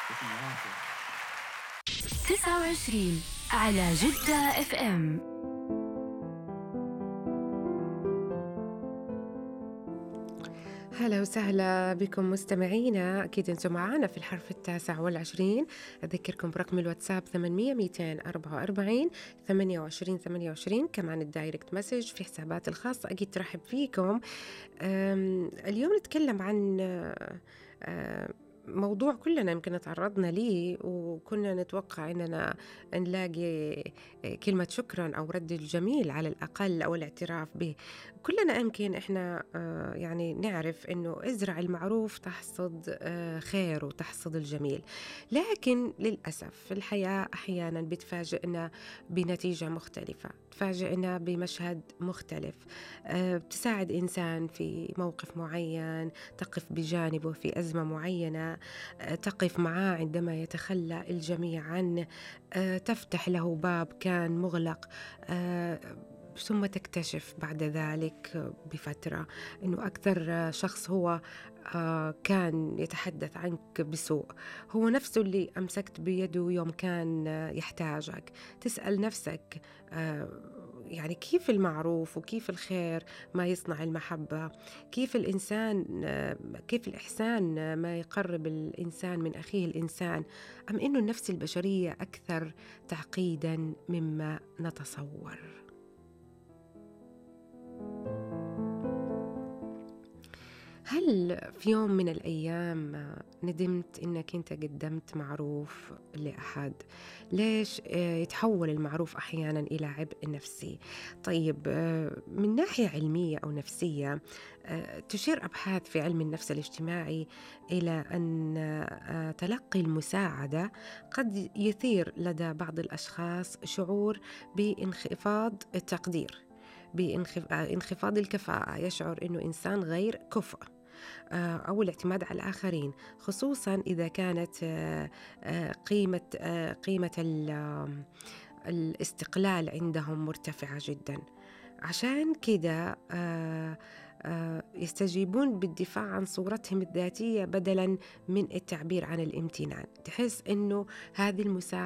يعطيكم العافية. 29 على جدة اف ام. هلا وسهلا بكم مستمعينا، أكيد أنتم معنا في الحرف 29. أذكركم برقم الواتساب 800 244 28. كمان الدايركت مسج في حسابات الخاصة أكيد ترحب فيكم. اليوم نتكلم عن موضوع كلنا يمكن تعرضنا ليه، وكنا نتوقع أننا نلاقي كلمة شكرا أو رد الجميل على الأقل أو الاعتراف به. كلنا يمكن إحنا يعني نعرف أنه ازرع المعروف تحصد خير وتحصد الجميل، لكن للأسف الحياة أحيانا بتفاجئنا بنتيجة مختلفة، تفاجئنا بمشهد مختلف. بتساعد إنسان في موقف معين، تقف بجانبه في أزمة معينة، تقف معاه عندما يتخلى الجميع عنه، تفتح له باب كان مغلق، ثم تكتشف بعد ذلك بفترة أنه أكثر شخص هو كان يتحدث عنك بسوء هو نفسه اللي أمسكت بيده يوم كان يحتاجك. تسأل نفسك يعني كيف المعروف وكيف الخير ما يصنع المحبة، كيف الإنسان كيف الإحسان ما يقرب الإنسان من أخيه الإنسان، أم إنه النفس البشرية أكثر تعقيدا مما نتصور. هل في يوم من الأيام ندمت إنك أنت قدمت معروف لأحد؟ ليش يتحول المعروف أحيانا إلى عبء نفسي؟ طيب، من ناحية علمية أو نفسية، تشير أبحاث في علم النفس الاجتماعي إلى أن تلقي المساعدة قد يثير لدى بعض الأشخاص شعور بانخفاض التقدير، بانخفاض الكفاءة، يشعر أنه إنسان غير كفء، أو الاعتماد على الآخرين، خصوصا إذا كانت قيمة الاستقلال عندهم مرتفعة جدا. عشان كده يستجيبون بالدفاع عن صورتهم الذاتية بدلا من التعبير عن الامتنان. تحس إنه هذه المساعدة